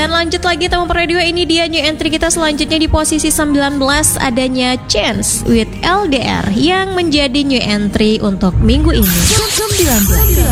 Dan lanjut lagi teman Radio, ini dia new entry kita selanjutnya di posisi 19 adanya Chance with LDR yang menjadi new entry untuk minggu ini. 19.